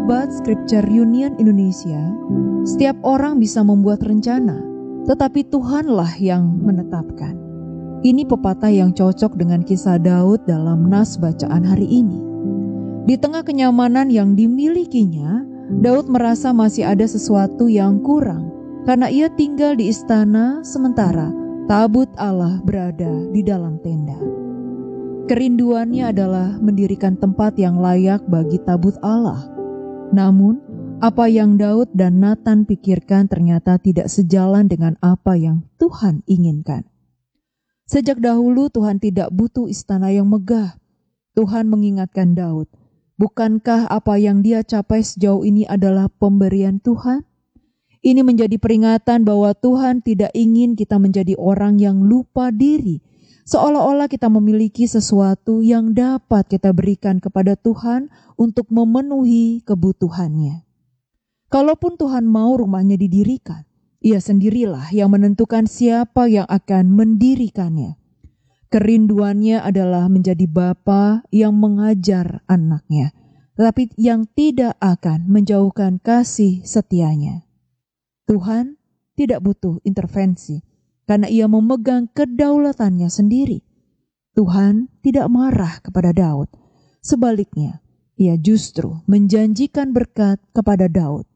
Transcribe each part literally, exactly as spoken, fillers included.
Sahabat Scripture Union Indonesia, setiap orang bisa membuat rencana, tetapi Tuhanlah yang menetapkan. Ini pepatah yang cocok dengan kisah Daud dalam nas bacaan hari ini. Di tengah kenyamanan yang dimilikinya, Daud merasa masih ada sesuatu yang kurang, karena ia tinggal di istana sementara tabut Allah berada di dalam tenda. Kerinduannya adalah mendirikan tempat yang layak bagi tabut Allah. Namun, apa yang Daud dan Nathan pikirkan ternyata tidak sejalan dengan apa yang Tuhan inginkan. Sejak dahulu Tuhan tidak butuh istana yang megah. Tuhan mengingatkan Daud, bukankah apa yang dia capai sejauh ini adalah pemberian Tuhan? Ini menjadi peringatan bahwa Tuhan tidak ingin kita menjadi orang yang lupa diri, seolah-olah kita memiliki sesuatu yang dapat kita berikan kepada Tuhan untuk memenuhi kebutuhannya. Kalaupun Tuhan mau rumahnya didirikan, Ia sendirilah yang menentukan siapa yang akan mendirikannya. Kerinduannya adalah menjadi bapa yang mengajar anaknya, tetapi yang tidak akan menjauhkan kasih setianya. Tuhan tidak butuh intervensi, karena Ia memegang kedaulatannya sendiri. Tuhan tidak marah kepada Daud. Sebaliknya, Ia justru menjanjikan berkat kepada Daud.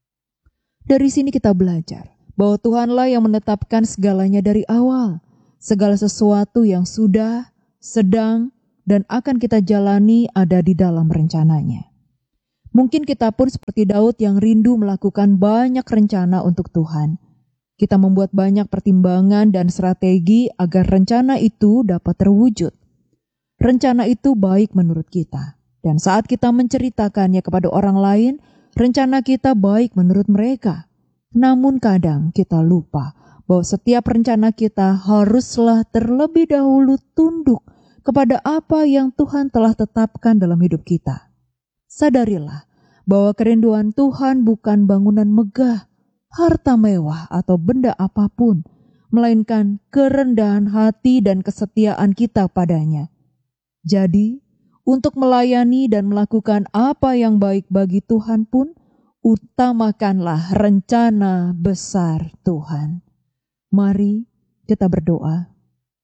Dari sini kita belajar bahwa Tuhanlah yang menetapkan segalanya dari awal. Segala sesuatu yang sudah, sedang, dan akan kita jalani ada di dalam rencananya. Mungkin kita pun seperti Daud yang rindu melakukan banyak rencana untuk Tuhan. Kita membuat banyak pertimbangan dan strategi agar rencana itu dapat terwujud. Rencana itu baik menurut kita, dan saat kita menceritakannya kepada orang lain, rencana kita baik menurut mereka. Namun kadang kita lupa bahwa setiap rencana kita haruslah terlebih dahulu tunduk kepada apa yang Tuhan telah tetapkan dalam hidup kita. Sadarilah bahwa kerinduan Tuhan bukan bangunan megah, harta mewah atau benda apapun, melainkan kerendahan hati dan kesetiaan kita padanya. Jadi, untuk melayani dan melakukan apa yang baik bagi Tuhan pun, utamakanlah rencana besar Tuhan. Mari kita berdoa.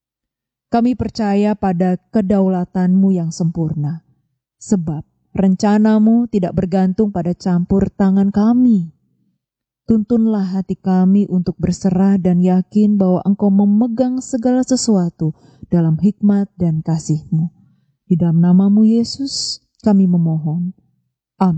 Kami percaya pada kedaulatan-Mu yang sempurna, sebab rencana-Mu tidak bergantung pada campur tangan kami. Tuntunlah hati kami untuk berserah dan yakin bahwa Engkau memegang segala sesuatu dalam hikmat dan kasih-Mu. Di dalam nama-Mu Yesus kami memohon.